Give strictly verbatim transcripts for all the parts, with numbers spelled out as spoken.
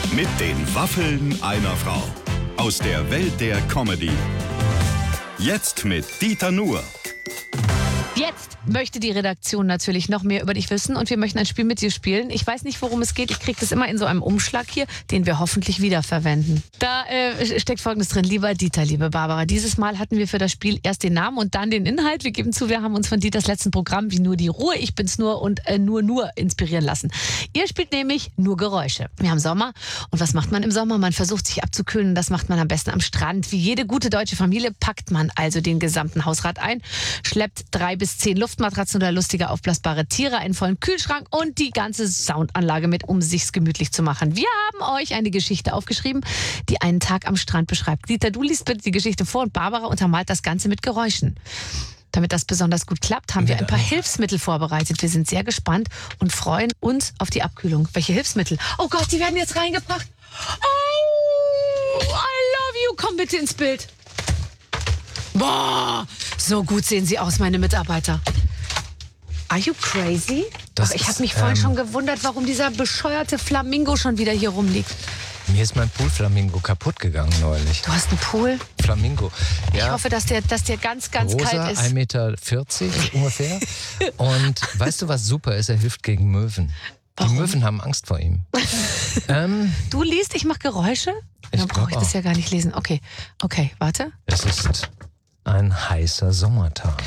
Mit den Waffeln einer Frau. Aus der Welt der Comedy. Jetzt mit Dieter Nuhr. Jetzt möchte die Redaktion natürlich noch mehr über dich wissen und wir möchten ein Spiel mit dir spielen. Ich weiß nicht, worum es geht. Ich kriege das immer in so einem Umschlag hier, den wir hoffentlich wiederverwenden. Da äh, steckt Folgendes drin. Lieber Dieter, liebe Barbara, dieses Mal hatten wir für das Spiel erst den Namen und dann den Inhalt. Wir geben zu, wir haben uns von Dieters letzten Programm wie Nur die Ruhe, Ich bin's nur und äh, Nur Nur inspirieren lassen. Ihr spielt nämlich nur Geräusche. Wir haben Sommer und was macht man im Sommer? Man versucht sich abzukühlen. Das macht man am besten am Strand. Wie jede gute deutsche Familie packt man also den gesamten Hausrat ein, schleppt drei bis zehn Luftmatratzen oder lustige aufblasbare Tiere, einen vollen Kühlschrank und die ganze Soundanlage mit, um sich's gemütlich zu machen. Wir haben euch eine Geschichte aufgeschrieben, die einen Tag am Strand beschreibt. Dieter, du liest bitte die Geschichte vor und Barbara untermalt das Ganze mit Geräuschen. Damit das besonders gut klappt, haben wir ein paar Hilfsmittel vorbereitet. Wir sind sehr gespannt und freuen uns auf die Abkühlung. Welche Hilfsmittel? Oh Gott, die werden jetzt reingebracht. Oh, I love you. Komm bitte ins Bild. Boah, so gut sehen sie aus, meine Mitarbeiter. Are you crazy? Das Ach, ich ist, habe mich vorhin ähm, schon gewundert, warum dieser bescheuerte Flamingo schon wieder hier rumliegt. Mir ist mein Poolflamingo kaputt gegangen neulich. Du hast einen Pool? Flamingo. Ja, Ich hoffe, dass der, dass der ganz, ganz rosa, kalt ist. ein Meter vierzig ungefähr. Und weißt du, was super ist? Er hilft gegen Möwen. Warum? Die Möwen haben Angst vor ihm. ähm, Du liest, ich mache Geräusche? Ich Dann brauche ich glaub das auch. ja gar nicht lesen. Okay, okay, warte. es ist ein heißer Sommertag.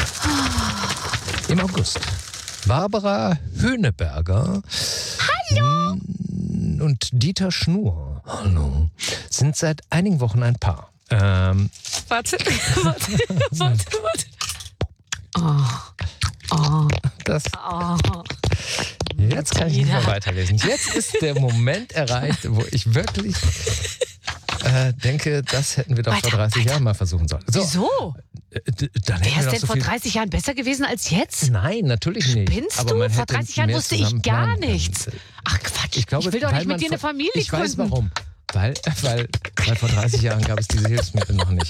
Im August. Barbara Höhneberger Hallo. und Dieter Schnur Hallo. sind seit einigen Wochen ein Paar. Ähm, Warte, warte, warte, warte. Oh, oh, das, oh. jetzt kann ich nicht mehr Dieter. weiterlesen. Jetzt ist der Moment erreicht, wo ich wirklich äh, denke, das hätten wir doch Weiter, vor dreißig weiter. Jahren mal versuchen sollen. So, Wieso? äh, d- dann hätten Wer wir ist doch denn so vor viel dreißig Jahren besser gewesen als jetzt? Nein, natürlich nicht. Spinnst Aber du? man Vor hätte dreißig Jahren mehr wusste ich zusammen gar planen können. nichts. Ach Quatsch, Ich, glaube, will doch weil nicht mit man dir eine vor- Familie Ich weiß gründen. warum. Weil, weil, weil vor dreißig Jahren gab es diese Hilfsmittel noch nicht.